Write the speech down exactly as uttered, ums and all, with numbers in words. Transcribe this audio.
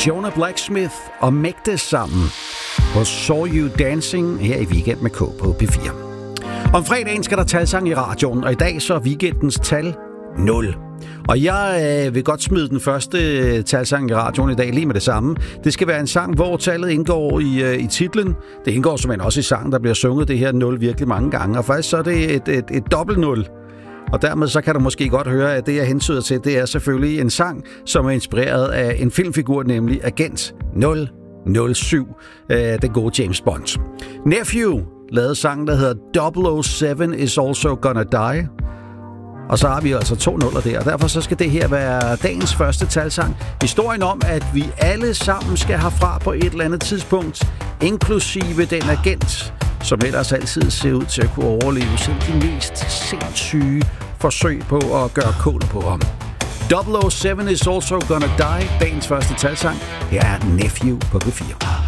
Jonah Blacksmith og Mægte sammen på Saw You Dancing her i Weekend med K på P fire. Om fredagen skal der talsang i radioen, og i dag så er weekendens tal nul. Og jeg øh, vil godt smide den første talsang i radioen i dag lige med det samme. Det skal være en sang, hvor tallet indgår i, øh, i titlen. Det indgår simpelthen også i sangen, der bliver sunget det her nul virkelig mange gange. Og faktisk så er det et, et, et dobbelt nul. Og dermed så kan du måske godt høre, at det jeg hensyder til, det er selvfølgelig en sang, som er inspireret af en filmfigur, nemlig Agent nul nul syv, øh, den gode James Bond. Nephew lavede sangen, der hedder double oh seven is also gonna die. Og så har vi altså to nuller der, og derfor så skal det her være dagens første talsang. Historien om, at vi alle sammen skal herfra på et eller andet tidspunkt, inklusive den agent, som ellers altid ser ud til at kunne overleve selv de mest sindssyge forsøg på at gøre kål på ham. double oh seven is also gonna die, dagens første talsang. Her er Nephew på P fire.